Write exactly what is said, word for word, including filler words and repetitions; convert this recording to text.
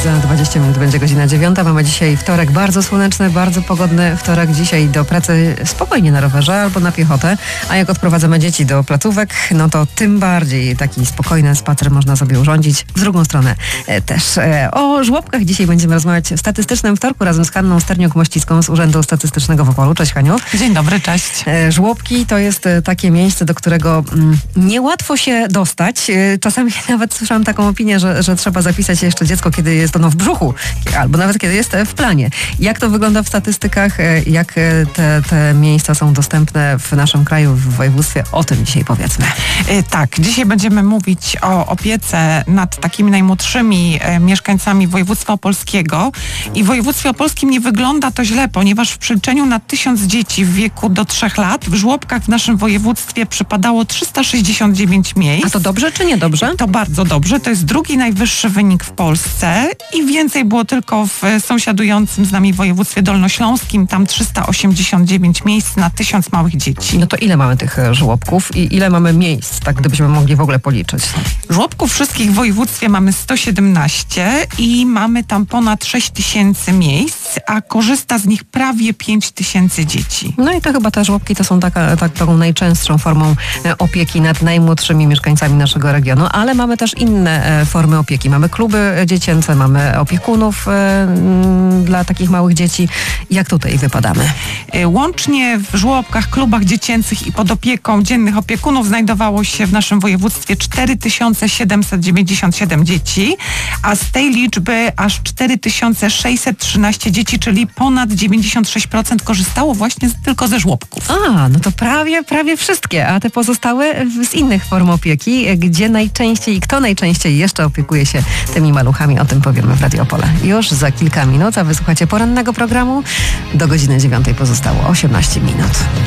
Za dwadzieścia minut będzie godzina dziewiąta. Mamy dzisiaj wtorek bardzo słoneczny, bardzo pogodny wtorek. Dzisiaj do pracy spokojnie na rowerze albo na piechotę. A jak odprowadzamy dzieci do placówek, no to tym bardziej taki spokojny spacer można sobie urządzić. W drugą stronę też. O żłobkach dzisiaj będziemy rozmawiać w statystycznym wtorku razem z Hanną Sterniuk-Mościcką z Urzędu Statystycznego w Opolu. Cześć, Haniu. Dzień dobry, cześć. Żłobki to jest takie miejsce, do którego niełatwo się dostać. Czasami nawet słyszałam taką opinię, że, że trzeba zapisać jeszcze dziecko, kiedy jest ono w brzuchu, albo nawet kiedy jest w planie. Jak to wygląda w statystykach? Jak te, te miejsca są dostępne w naszym kraju, w województwie? O tym dzisiaj powiedzmy. Tak, dzisiaj będziemy mówić o opiece nad takimi najmłodszymi mieszkańcami województwa opolskiego. I w województwie opolskim nie wygląda to źle, ponieważ w przeliczeniu na tysiąc dzieci w wieku do trzech lat w żłobkach w naszym województwie przypadało trzysta sześćdziesiąt dziewięć miejsc. A to dobrze czy niedobrze? To bardzo dobrze. To jest drugi najwyższy wynik w Polsce i więcej było tylko w sąsiadującym z nami województwie dolnośląskim. Tam trzysta osiemdziesiąt dziewięć miejsc na tysiąc małych dzieci. No to ile mamy tych żłobków i ile mamy miejsc, tak gdybyśmy mogli w ogóle policzyć? Żłobków wszystkich w województwie mamy sto siedemnaście i mamy tam ponad sześć tysięcy miejsc, a korzysta z nich prawie pięć tysięcy dzieci. No i to chyba te żłobki to są taka, tak, taką najczęstszą formą opieki nad najmłodszymi mieszkańcami naszego regionu, ale mamy też inne formy opieki. Mamy kluby dziecięce, mamy opiekunów y, dla takich małych dzieci. Jak tutaj wypadamy? Łącznie w żłobkach, klubach dziecięcych i pod opieką dziennych opiekunów znajdowało się w naszym województwie cztery tysiące siedemset dziewięćdziesiąt siedem dzieci, a z tej liczby aż cztery tysiące sześćset trzynaście dzieci, czyli ponad dziewięćdziesiąt sześć procent korzystało właśnie z, tylko ze żłobków. A, no to prawie, prawie wszystkie, a te pozostałe z innych form opieki, gdzie najczęściej i kto najczęściej jeszcze opiekuje się tymi maluchami, o tym powiemy w Radio Opole. Już za kilka minut, a wysłuchacie porannego programu. Do godziny dziewiątej pozostało osiemnaście minut.